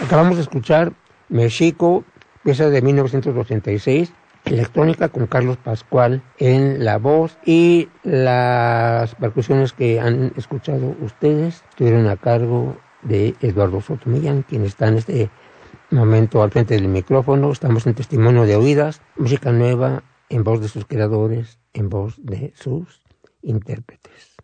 Acabamos de escuchar México, pieza de 1986, electrónica con Carlos Pascual en la voz, y las percusiones que han escuchado ustedes estuvieron a cargo de Eduardo Sotomillán, quien está en este momento al frente del micrófono. Estamos en Testimonio de Oídas, música nueva en voz de sus creadores, en voz de sus intérpretes.